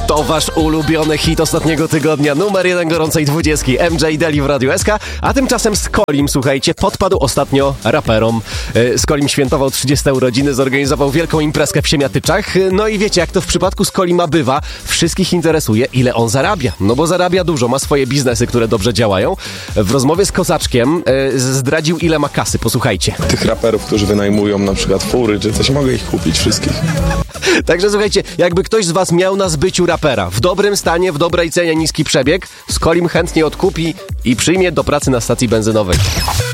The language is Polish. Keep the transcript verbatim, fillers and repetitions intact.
To wasz ulubiony hit ostatniego tygodnia, numer jeden gorącej dwudziestki, M J Deli w Radiu S K, a tymczasem Skolim, słuchajcie, podpadł ostatnio raperom. Skolim świętował trzydzieste urodziny, zorganizował wielką imprezkę w Siemiatyczach. No i wiecie, jak to w przypadku Skolima bywa, wszystkich interesuje, ile on zarabia. No bo zarabia dużo, ma swoje biznesy, które dobrze działają. W rozmowie z Kozaczkiem zdradził, ile ma kasy, posłuchajcie. Tych raperów, którzy wynajmują na przykład fury, czy coś, mogę ich kupić wszystkich. Także słuchajcie, jakby ktoś z was miał na zbyciu rapera w dobrym stanie, w dobrej cenie, niski przebieg, Skolim chętnie odkupi i przyjmie do pracy na stacji benzynowej.